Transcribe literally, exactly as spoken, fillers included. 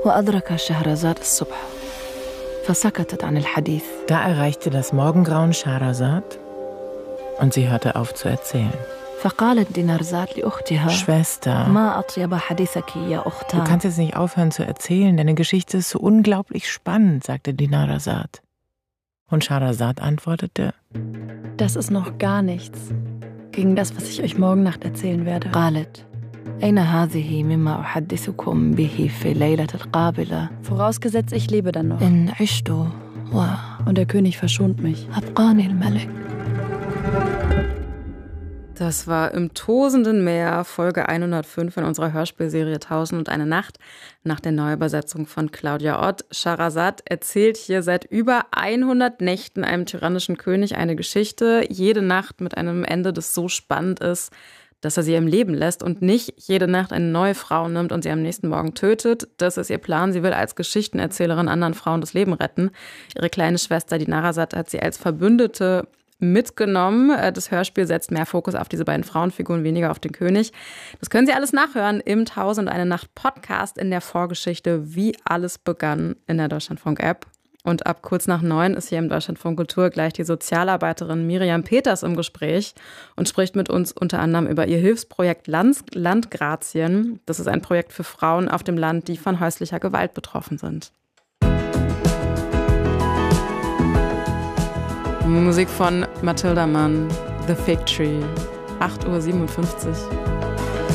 وأدرك شهرزاد الصبح فسكتت عن الحديث. Da erreichte das Morgengrauen Schahrazad und sie hörte auf zu erzählen. فقالت دينارزاد لأختها Schwester, ما أطيب حديثك يا du أختان. kannst jetzt nicht aufhören zu erzählen, deine Geschichte ist so unglaublich spannend, sagte Dinarzad. Und Schahrazad antwortete: Das ist noch gar nichts gegen das, was ich euch morgen Nacht erzählen werde. قالت أين هذه مما أحدثكم به في الليلة القابلة Vorausgesetzt, ich lebe dann noch. إن عشت Und der König verschont mich. وأبقاني الملك. Das war Im tosenden Meer, Folge hundertfünf in unserer Hörspielserie Tausend und eine Nacht, nach der Neuübersetzung von Claudia Ott. Schahrazad erzählt hier seit über hundert Nächten einem tyrannischen König eine Geschichte, jede Nacht mit einem Ende, das so spannend ist, dass er sie im Leben lässt und nicht jede Nacht eine neue Frau nimmt und sie am nächsten Morgen tötet. Das ist ihr Plan. Sie will als Geschichtenerzählerin anderen Frauen das Leben retten. Ihre kleine Schwester Dinarzad hat sie als Verbündete mitgenommen. Das Hörspiel setzt mehr Fokus auf diese beiden Frauenfiguren, weniger auf den König. Das können Sie alles nachhören im Tausend und eine Nacht Podcast in der Vorgeschichte, wie alles begann, in der Deutschlandfunk-App. Und ab kurz nach neun ist hier im Deutschlandfunk Kultur gleich die Sozialarbeiterin Miriam Peters im Gespräch und spricht mit uns unter anderem über ihr Hilfsprojekt Land, Landgrazien. Das ist ein Projekt für Frauen auf dem Land, die von häuslicher Gewalt betroffen sind. Musik von Mathilda Mann, The Fig Tree, acht Uhr siebenundfünfzig.